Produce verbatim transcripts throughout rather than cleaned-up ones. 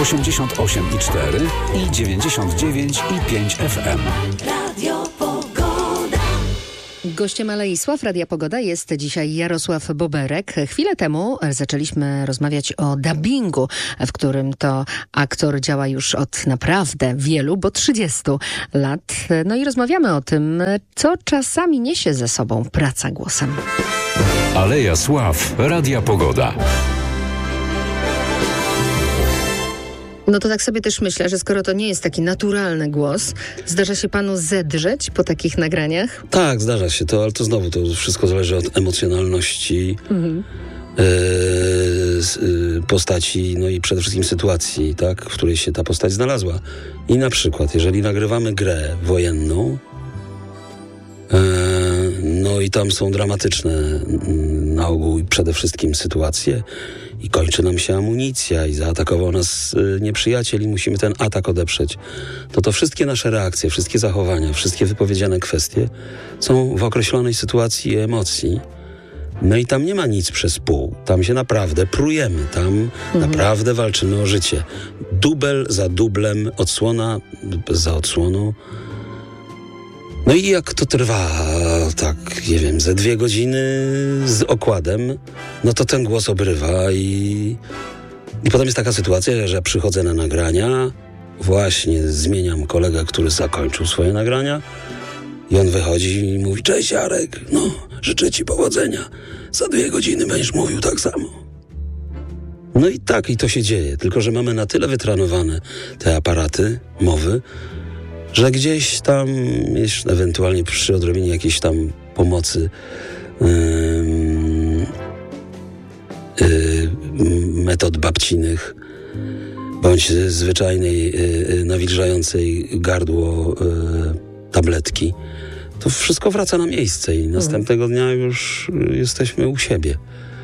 osiemdziesiąt osiem i cztery i dziewięćdziesiąt dziewięć i pięć F M. Radio Pogoda. Gościem Aleisław Radia Pogoda jest dzisiaj Jarosław Boberek. Chwilę temu zaczęliśmy rozmawiać o dubbingu, w którym to aktor działa już od naprawdę wielu, bo trzydziestu lat. No i rozmawiamy o tym, co czasami niesie ze sobą praca głosem. Aleja Sław Radia Pogoda. No to tak sobie też myślę, że skoro to nie jest taki naturalny głos, zdarza się panu zedrzeć po takich nagraniach? Tak, zdarza się to, ale to znowu to wszystko zależy od emocjonalności mhm. y, y, postaci, no i przede wszystkim sytuacji, tak, w której się ta postać znalazła. I na przykład, jeżeli nagrywamy grę wojenną, y, no i tam są dramatyczne y, na ogół przede wszystkim sytuacje, i kończy nam się amunicja i zaatakował nas y, nieprzyjaciel i musimy ten atak odeprzeć, to to wszystkie nasze reakcje, wszystkie zachowania, wszystkie wypowiedziane kwestie są w określonej sytuacji i emocji. No i tam nie ma nic przez pół. Tam się naprawdę prujemy. Tam mhm. naprawdę walczymy o życie. Dubel za dublem, odsłona za odsłoną. No i jak to trwa, tak, nie wiem, ze dwie godziny z okładem, no to ten głos obrywa i, i potem jest taka sytuacja, że przychodzę na nagrania, właśnie zmieniam kolegę, który zakończył swoje nagrania i on wychodzi i mówi: cześć Jarek, no, życzę ci powodzenia, za dwie godziny będziesz mówił tak samo. No i tak, i to się dzieje, tylko że mamy na tyle wytrenowane te aparaty mowy, że gdzieś tam, jeszcze ewentualnie przy odrobieniu jakiejś tam pomocy yy, yy, metod babcinych, bądź zwyczajnej yy, nawilżającej gardło yy, tabletki, to wszystko wraca na miejsce i następnego dnia już jesteśmy u siebie.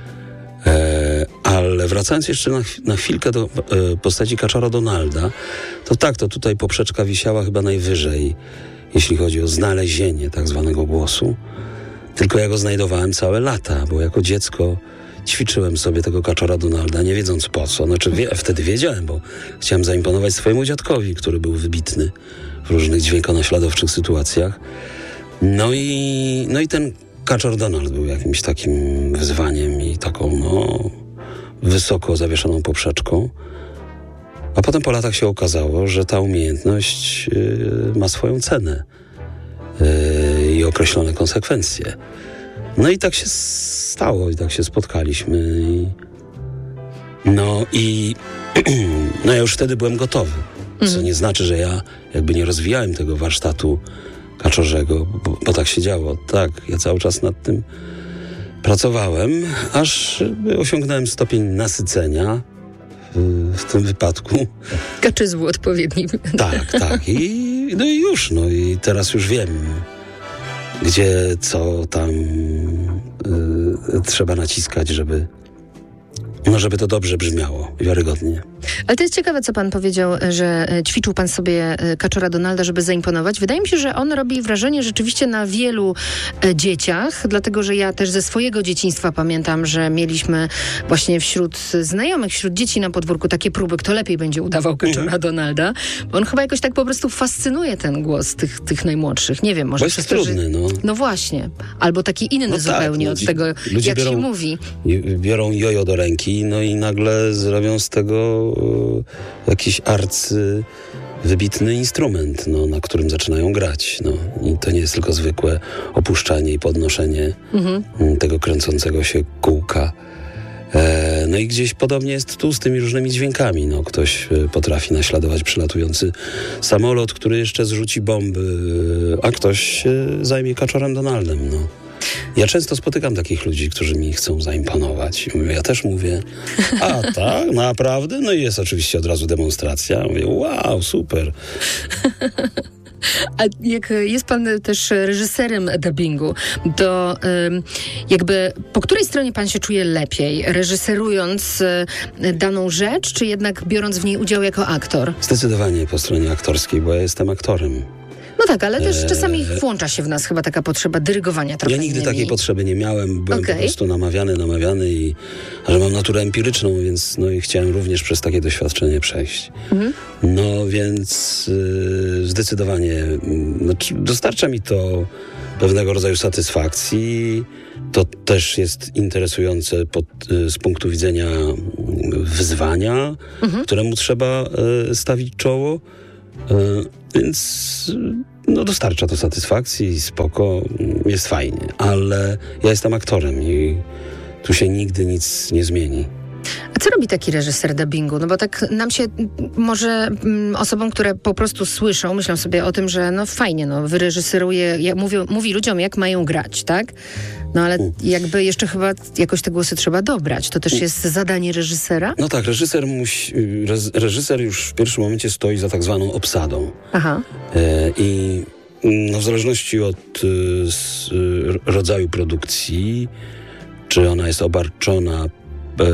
E, ale wracając jeszcze na, na chwilkę do e, postaci Kaczora Donalda, to tak, to tutaj poprzeczka wisiała chyba najwyżej, jeśli chodzi o znalezienie tak zwanego głosu. Tylko ja go znajdowałem całe lata, bo jako dziecko ćwiczyłem sobie tego Kaczora Donalda, nie wiedząc po co. Znaczy wie, wtedy wiedziałem, bo chciałem zaimponować swojemu dziadkowi, który był wybitny w różnych dźwiękonaśladowczych sytuacjach. No i, no i ten Kaczor Donald był jakimś takim wyzwaniem i taką, no, wysoko zawieszoną poprzeczką. A potem po latach się okazało, że ta umiejętność yy, ma swoją cenę yy, i określone konsekwencje. No i tak się stało, i tak się spotkaliśmy. I, no i no ja już wtedy byłem gotowy. Co mm. nie znaczy, że ja jakby nie rozwijałem tego warsztatu Kaczorzego, bo, bo tak się działo. Tak, ja cały czas nad tym pracowałem, aż osiągnąłem stopień nasycenia w, w tym wypadku. Kaczyzmu odpowiednim. Tak, tak. I, no i już, no i teraz już wiem, gdzie, co tam y, trzeba naciskać, żeby no, żeby to dobrze brzmiało, wiarygodnie. Ale to jest ciekawe, co pan powiedział, że ćwiczył pan sobie Kaczora Donalda, żeby zaimponować. Wydaje mi się, że on robi wrażenie rzeczywiście na wielu dzieciach, dlatego, że ja też ze swojego dzieciństwa pamiętam, że mieliśmy właśnie wśród znajomych, wśród dzieci na podwórku takie próby, kto lepiej będzie udawał Kaczora mhm. Donalda. Bo on chyba jakoś tak po prostu fascynuje ten głos tych, tych najmłodszych. Nie wiem, może bo jest przez trudny, to, że... no. No właśnie. Albo taki inny no zupełnie tak, od tego, jak biorą, się mówi. Biorą jojo do ręki, no i nagle zrobią z tego jakiś arcy wybitny instrument, no, na którym zaczynają grać. No. I to nie jest tylko zwykłe opuszczanie i podnoszenie mhm. tego kręcącego się kółka. E, no i gdzieś podobnie jest tu z tymi różnymi dźwiękami. No, ktoś potrafi naśladować przylatujący samolot, który jeszcze zrzuci bomby, a ktoś się zajmie Kaczorem Donaldem. No. Ja często spotykam takich ludzi, którzy mi chcą zaimponować. Ja też mówię, a tak, naprawdę? No i jest oczywiście od razu demonstracja. Mówię, wow, super. A jak jest pan też reżyserem dubbingu, to um, jakby po której stronie pan się czuje lepiej? Reżyserując y, daną rzecz, czy jednak biorąc w niej udział jako aktor? Zdecydowanie po stronie aktorskiej, bo ja jestem aktorem. No tak, ale też czasami włącza się w nas chyba taka potrzeba dyrygowania trochę Ja nigdy innymi. takiej potrzeby nie miałem. Byłem Okej. po prostu namawiany, namawiany i że mam naturę empiryczną, więc no i chciałem również przez takie doświadczenie przejść. Mhm. No więc yy, zdecydowanie yy, znaczy, dostarcza mi to pewnego rodzaju satysfakcji. To też jest interesujące pod, yy, z punktu widzenia yy, wyzwania, mhm. któremu trzeba yy, stawić czoło. Yy, więc yy, no dostarcza to satysfakcji, spoko, jest fajnie, ale ja jestem aktorem i tu się nigdy nic nie zmieni. A co robi taki reżyser dubbingu? No bo tak nam się, może mm, osobom, które po prostu słyszą, myślą sobie o tym, że no fajnie, no wyreżyseruje, ja, mówi, mówi ludziom, jak mają grać, tak? No ale U. jakby jeszcze chyba jakoś te głosy trzeba dobrać. To też jest zadanie reżysera? No tak, reżyser musi, reżyser już w pierwszym momencie stoi za tak zwaną obsadą. Aha. E, I no, w zależności od y, z, y, rodzaju produkcji, czy ona jest obarczona E,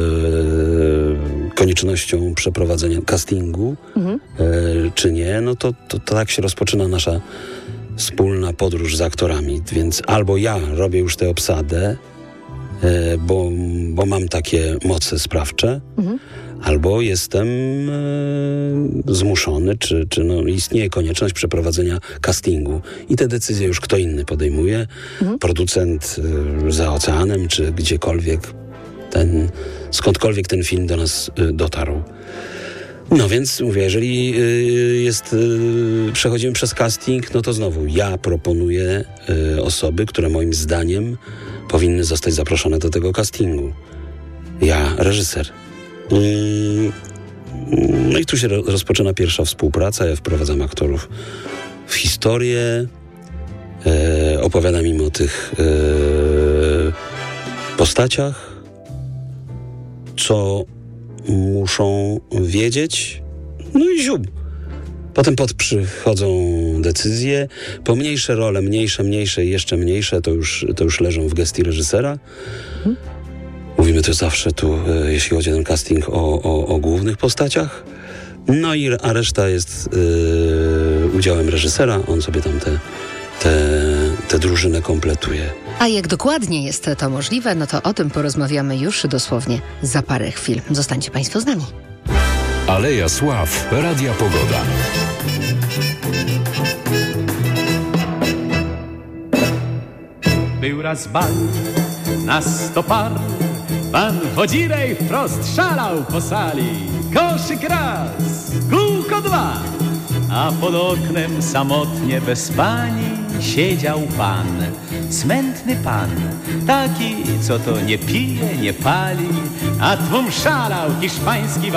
koniecznością przeprowadzenia castingu, mhm. e, czy nie, no to, to, to tak się rozpoczyna nasza wspólna podróż z aktorami. Więc albo ja robię już tę obsadę, e, bo, bo mam takie moce sprawcze, mhm. albo jestem e, zmuszony, czy, czy no, istnieje konieczność przeprowadzenia castingu. I te decyzje już kto inny podejmuje. Mhm. Producent e, za oceanem, czy gdziekolwiek ten, skądkolwiek ten film do nas y, dotarł. No więc mówię, jeżeli y, jest, y, przechodzimy przez casting, no to znowu ja proponuję y, osoby, które moim zdaniem powinny zostać zaproszone do tego castingu. Ja, reżyser. Y, no i tu się ro, rozpoczyna pierwsza współpraca. Ja wprowadzam aktorów w historię, y, opowiadam im o tych y, postaciach, co muszą wiedzieć, no i ziub. Potem pod przychodzą decyzje. Pomniejsze role, mniejsze, mniejsze i jeszcze mniejsze, to już, to już leżą w gestii reżysera. Hmm. Mówimy też zawsze tu, jeśli chodzi o ten casting, o, o, o głównych postaciach. No i a reszta jest yy, udziałem reżysera. On sobie tam te, te, te drużynę kompletuje. A jak dokładnie jest to możliwe, no to o tym porozmawiamy już dosłownie za parę chwil. Zostańcie Państwo z nami. Aleja Sław, Radia Pogoda. Był raz bal na sto par, pan Wodzirej wprost szalał po sali. Koszyk raz, kółko dwa, a pod oknem samotnie bez pani siedział pan, smętny pan, taki, co to nie pije, nie pali, a tłum szalał hiszpański